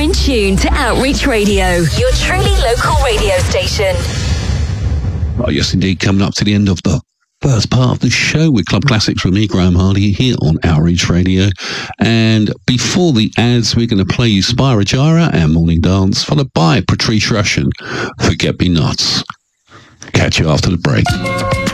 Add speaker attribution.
Speaker 1: in tune to Outreach Radio, your truly local radio station.
Speaker 2: Oh, yes, indeed. Coming up to the end of the first part of the show with Club Classics with me, Graham Hardy, here on Outreach Radio. And before the ads, we're going to play you Spyro Gyra and Morning Dance, followed by Patrice Rushen, Forget Me Nots. Catch you after the break.